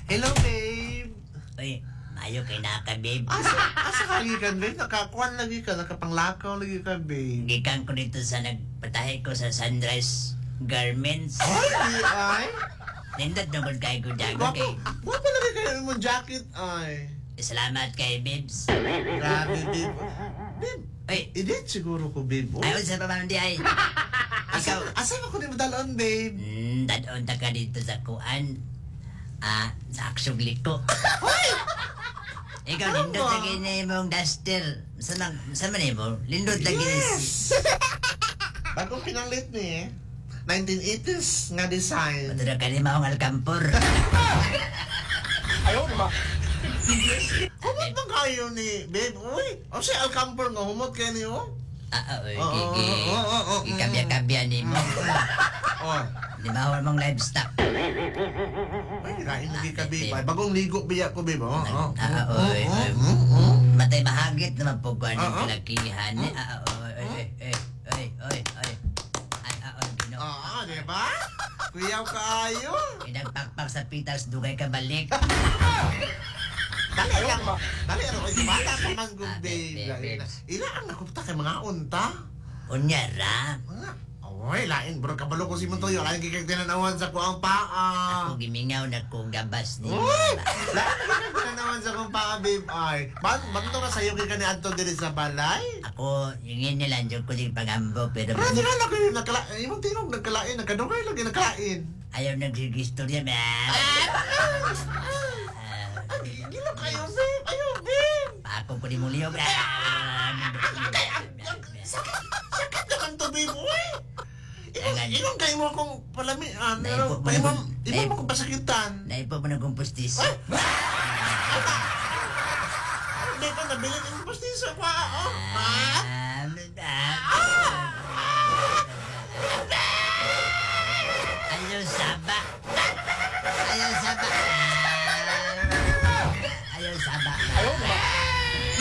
Hello, babe. Uy, mayo kay naka, babe. Asa kalikan, babe? Nakakuan lagi ka, nakapanglakaw lagi ka, babe. Gikan ko dito sa nagpatahe ko sa Sunrise Garments. Ay, ay. Nindot naman kay ko dago Wapo, kay. wapo lagi kayo mo jacket, ay. Salamat kay babes. Grabe, babe. Babe, Uy, edit siguro ko, babe. Oh. ayaw sa pamandi ay. Ikaw, Asa ako din madalon, babe? dadon ta ka dito sa kuan. Sa aksyon liko. Ikaw, Ano lindot ba? lagi na imong duster. Sa man mo? Lindot lagi na Yes! Bagong pinalit ni 1980s nga design. Matara ka ni maong alkampor. Ayaw naman. Humot bang kayo ni babe? Uy, o si Alcamper nga, humot kayo ni oh. Uy, Oo. ikabya-kabya ni mo. Oh. Di ba ako mong livestock? Ay, lain lagi ka babe. Ay, bagong ligo biya ko babe. Oh. Uy. Matay mahagit naman po ko anong kalakihan. Uy. Ginoo. Oo, di ba? Kuyaw kaayo. Inagpakpak sa pitas, dugay ka balik. Dali lang. Dali lang. Ay, bata ka man good babe. babe. Ilaan ako ta kay mga unta. Unya ra. Mga, oy, lain bro kabalo ko si Montoyo. Lain kikag tinanawan sa kuang paa. Ako gimingaw na kong gabas ni. Uy! Lahat na tinanawan sa kuang paa babe. Ay, banto na sayo kay kani adto diri sa balay. Ako, yung nilanjog ko yung pagambo, pero Pero di na lang kayo nagkalain. Imong tinong nagkalain. Nagkadugay lagi nagkalain. ayaw nagsigistorya, man. Gila kayo babe. Ayaw babe. Paako ko ni Mulio. Sakit naman to babe. Uy! Ayan. Inong kayo mo akong palamian. Naipo mo Imong na- mo akong pasakitan. Naipo mo na kong pustis. Ay! Hindi ko nabili ng pastiso pa. Oh. Ha? Ayaw saba. Ayaw saba. Ayaw saba. Ayaw naman.